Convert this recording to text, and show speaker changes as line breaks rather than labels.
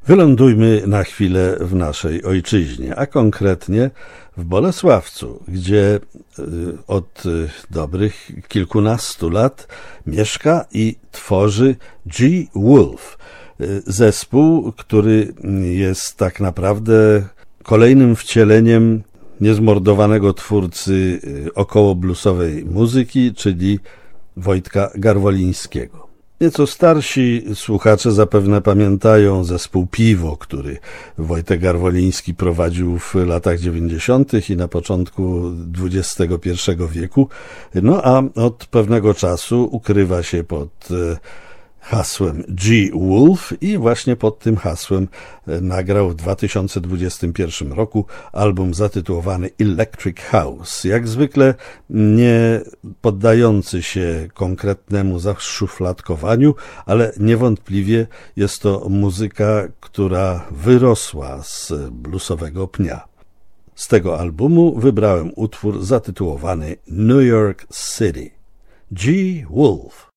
Wylądujmy na chwilę w naszej ojczyźnie, a konkretnie w Bolesławcu, gdzie od dobrych kilkunastu lat mieszka i tworzy G. Wolf. Zespół, który jest tak naprawdę kolejnym wcieleniem niezmordowanego twórcy około bluesowej muzyki, czyli Wojtka Garwolińskiego. Nieco starsi słuchacze zapewne pamiętają zespół Piwo, który Wojtek Garwoliński prowadził w latach 90. i na początku XXI wieku. No a od pewnego czasu ukrywa się pod hasłem G. Wolf i właśnie pod tym hasłem nagrał w 2021 roku album zatytułowany Electric House. Jak zwykle nie poddający się konkretnemu zaszufladkowaniu, ale niewątpliwie jest to muzyka, która wyrosła z bluesowego pnia. Z tego albumu wybrałem utwór zatytułowany New York City. G. Wolf.